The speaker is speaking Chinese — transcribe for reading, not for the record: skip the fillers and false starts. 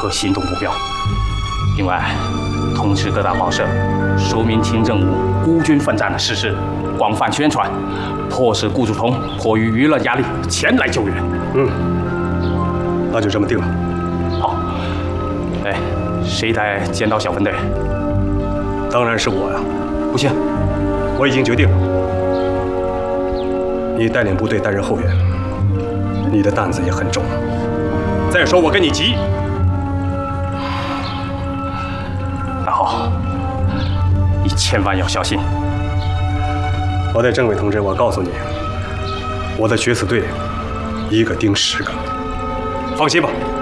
何行动目标。另外，通知各大报社，说明清政务孤军奋战的事实，广泛宣传，迫使顾祝同迫于舆论压力前来救援。 那就这么定了。 好。哎，谁带尖刀小分队？ 当然是我呀。 不行， 我已经决定了，你带领部队担任后援，你的担子也很重。再说我跟你急。 那好，你千万要小心。 我的政委同志，我告诉你，我的决死队，一个盯10个，放心吧。